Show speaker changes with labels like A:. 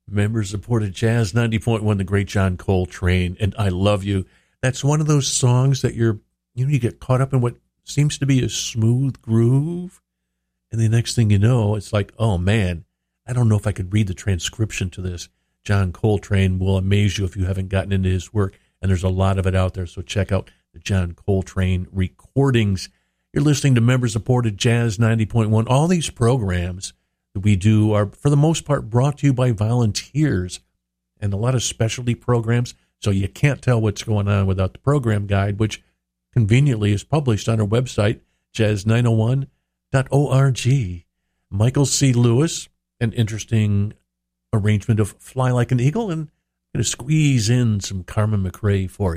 A: Member-supported Jazz 90.1, the great John Coltrane, and I Love You. That's one of those songs that you get caught up in what seems to be a smooth groove, and the next thing you know, it's like, oh man, I don't know if I could read the transcription to this. John Coltrane will amaze you if you haven't gotten into his work, and there's a lot of it out there, so check out the John Coltrane recordings. You're listening to Member-supported Jazz 90.1. All these programs that we do are, for the most part, brought to you by volunteers, and a lot of specialty programs, so you can't tell what's going on without the program guide, which conveniently is published on our website, jazz901.org. Michael C. Lewis, an interesting arrangement of Fly Like an Eagle, and I'm going to squeeze in some Carmen McRae for you.